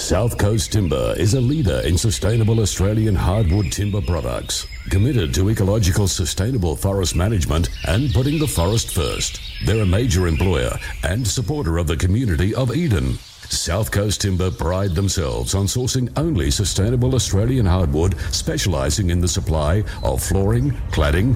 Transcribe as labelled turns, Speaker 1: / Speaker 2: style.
Speaker 1: South Coast Timber is a leader in sustainable Australian hardwood timber products, committed to ecological sustainable forest management and putting the forest first. They're a major employer and supporter of the community of Eden. South Coast Timber pride themselves on sourcing only sustainable Australian hardwood, specialising in the supply of flooring, cladding,